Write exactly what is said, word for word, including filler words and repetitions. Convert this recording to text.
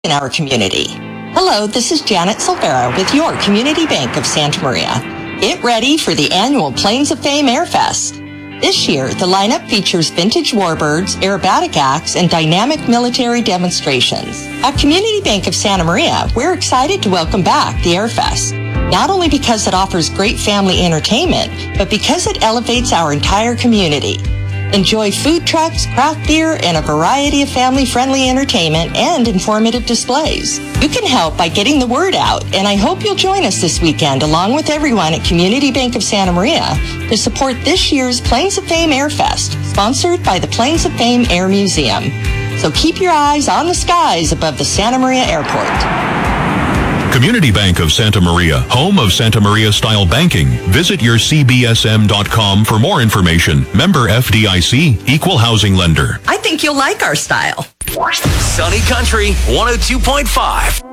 in our community. Hello, this is Janet Silvera with your Community Bank of Santa Maria. Get ready for the annual Plains of Fame Airfest. This year, the lineup features vintage warbirds, aerobatic acts, and dynamic military demonstrations. At Community Bank of Santa Maria, we're excited to welcome back the Airfest. Not only because it offers great family entertainment, but because it elevates our entire community. Enjoy food trucks, craft beer, and a variety of family-friendly entertainment and informative displays. You can help by getting the word out, and I hope you'll join us this weekend along with everyone at Community Bank of Santa Maria to support this year's Plains of Fame Airfest, sponsored by the Plains of Fame Air Museum. So keep your eyes on the skies above the Santa Maria Airport. Community Bank of Santa Maria, home of Santa Maria-style banking. Visit your C B S M dot com for more information. Member F D I C, Equal Housing Lender. I think you'll like our style. Sunny Country one oh two point five.